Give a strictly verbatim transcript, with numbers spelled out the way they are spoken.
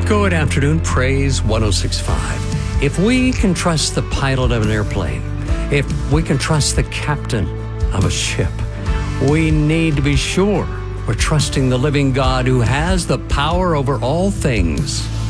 Good afternoon, Praise one oh six point five. If we can trust the pilot of an airplane, if we can trust the captain of a ship, we need to be sure we're trusting the living God who has the power over all things.